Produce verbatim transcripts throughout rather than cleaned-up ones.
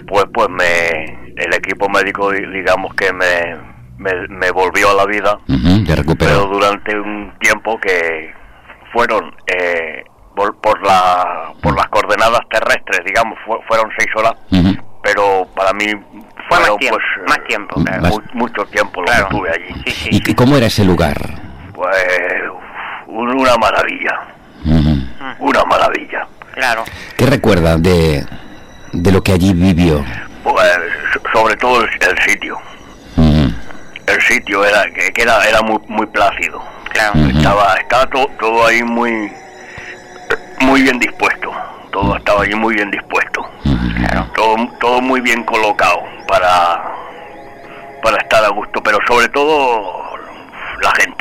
después pues me el equipo médico, digamos que me me, me volvió a la vida, uh-huh, te recuperó. Pero durante un tiempo que fueron eh, por, por la por las coordenadas terrestres, digamos, fu- fueron seis horas, uh-huh. Pero para mí fue fueron, más tiempo, pues, más tiempo, claro. mu- mucho tiempo lo claro. que estuve allí. Sí, sí, ¿Y sí. cómo era ese lugar? Pues una maravilla, Uh-huh. una maravilla. Claro. ¿Qué recuerda de, de lo que allí vivió? Pues sobre todo el, el sitio. Uh-huh. El sitio era que, que era era muy muy plácido. Claro. Uh-huh. Estaba estaba to, todo ahí muy muy bien dispuesto. Todo estaba allí muy bien dispuesto. Uh-huh. Claro. Todo todo muy bien colocado para para estar a gusto, pero sobre todo la gente.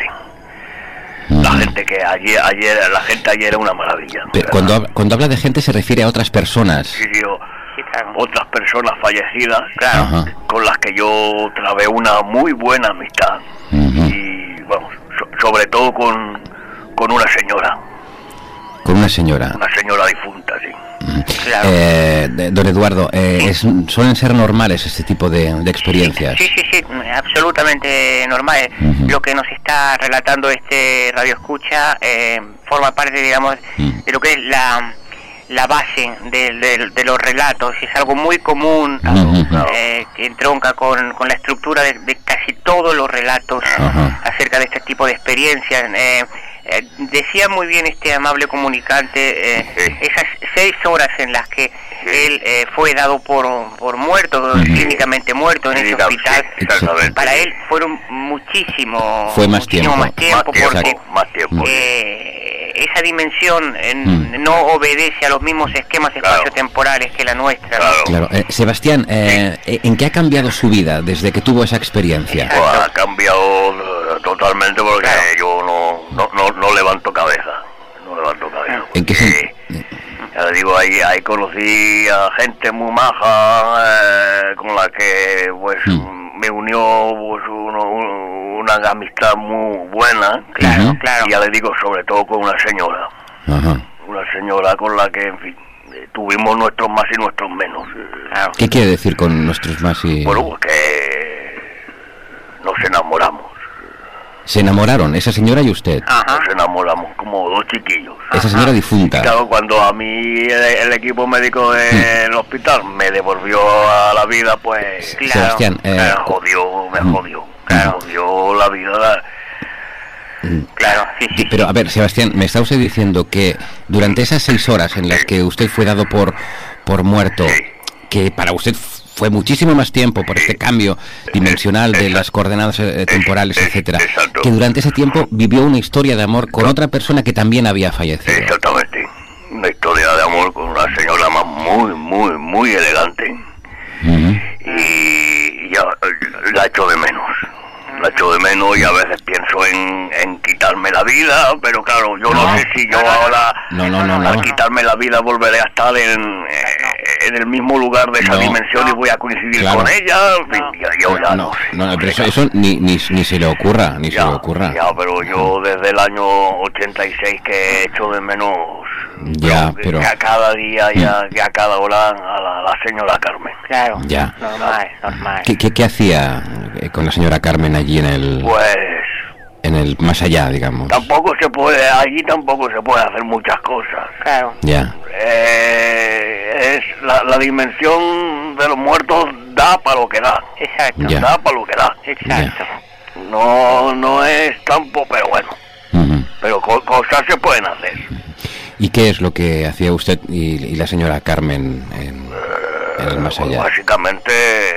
La gente que ayer, ayer, la gente ayer era una maravilla. Pero cuando, habla, cuando habla de gente se refiere a otras personas. Sí, yo, sí, claro. Otras personas fallecidas, claro. Ajá. Con las que yo trabé una muy buena amistad. Uh-huh. Y, vamos, so, sobre todo con, con una señora. Con una señora. Una señora difunta, sí. Uh-huh. Claro. Eh, de, don Eduardo, eh, ¿Sí? es, ¿suelen ser normales este tipo de, de experiencias? Sí, sí, sí, absolutamente normales. Uh-huh. Lo que nos está relatando este radioescucha eh, forma parte, digamos, uh-huh. de lo que es la, la base de, de, de los relatos. Es algo muy común, uh-huh. eh, que entronca con, con la estructura de, de casi todos los relatos uh-huh. acerca de este tipo de experiencias. Eh, Eh, decía muy bien este amable comunicante, eh, sí. esas seis horas en las que sí. él eh, fue dado por por muerto, sí. clínicamente muerto en sí, ese hospital, sí, para él fueron muchísimo, fue más muchísimo tiempo, más tiempo, más porque tiempo, más tiempo. Eh, esa dimensión en, mm. no obedece a los mismos esquemas claro. espaciotemporales que la nuestra. Claro, ¿no? claro. Eh, Sebastián, eh, sí. ¿en qué ha cambiado su vida desde que tuvo esa experiencia? Pues ha cambiado totalmente porque claro. yo no, no, no, no levanto cabeza, no levanto cabeza. ¿En qué sentido? Ya le digo, ahí, ahí conocí a gente muy maja, eh, con la que pues mm. me unió pues, uno, un, una amistad muy buena, claro, uh-huh. claro. Y ya le digo, sobre todo con una señora, uh-huh. una señora con la que, en fin, tuvimos nuestros más y nuestros menos. Claro. ¿Qué quiere decir con nuestros más y...? Bueno, pues que nos enamoramos. ¿Se enamoraron, esa señora y usted? Ajá. Nos enamoramos como dos chiquillos. Esa señora difunta. Claro, cuando a mí el, el equipo médico del mm. hospital me devolvió a la vida, pues... Claro, Sebastián, eh, me jodió, me jodió. Me jodió la vida. Mm. Claro, sí, sí. Pero a ver, Sebastián, me está usted diciendo que durante esas seis horas en las sí. que usted fue dado por, por muerto, sí. que para usted... fue muchísimo más tiempo por este cambio dimensional de las coordenadas eh, temporales, etcétera, que durante ese tiempo vivió una historia de amor con otra persona que también había fallecido. Exactamente, una historia de amor con una señora más muy, muy, muy elegante. Uh-huh. Y ya la echo de menos. La echo de menos y a veces pienso en, en quitarme la vida, pero claro, yo no, no sé si yo ahora no, no, no, no, al no. quitarme la vida volveré a estar en, en el mismo lugar de esa no. dimensión y voy a coincidir claro. con ella. En fin, no. ya, yo ya no, no, no, no pero eso, eso ni, ni, ni se le ocurra, ni ya, se le ocurra. Ya, pero yo desde el año ochenta y seis que echo de menos ya, pero, pero... que a cada día, ya, que a cada hora a la, la señora Carmen. Claro, ya. normal, normal. ¿Qué, qué, qué hacía con la señora Carmen allí en el... Pues... en el más allá, digamos? Tampoco se puede, allí tampoco se puede hacer muchas cosas. Claro. Ya. Eh, es la, la dimensión de los muertos da para lo que da. Exacto. Ya. Da para lo que da. Exacto. Ya. No, no es campo, pero bueno. Uh-huh. Pero co- cosas se pueden hacer. ¿Y qué es lo que hacía usted y, y la señora Carmen en, eh, en el más allá? Pues básicamente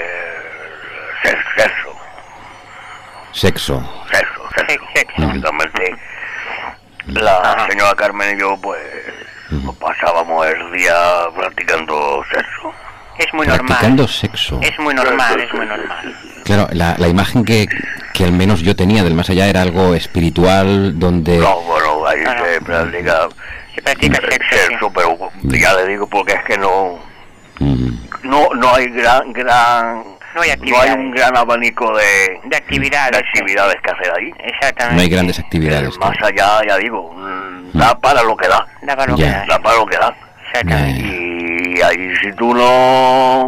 sexo. Sexo. Sexo, sexo. Sexo. Básicamente la Ajá. señora Carmen y yo pues uh-huh. pasábamos el día practicando sexo. Es muy normal. Practicando sexo. Es muy normal, es muy normal. Claro, la, la imagen que, que al menos yo tenía del más allá era algo espiritual donde... No, bueno, ahí no, se no. practica... Se practica sexo, sexo sí. Pero ya le digo porque es que no... Uh-huh. No, no hay gran... gran No hay no hay un gran abanico de... De actividades. De actividades sí. que hacer ahí. Exactamente. No hay grandes actividades. Más ¿no? allá, ya digo, da para lo que da. Da para lo ya. que da. Da para lo que da. Exactamente. Y ahí si tú no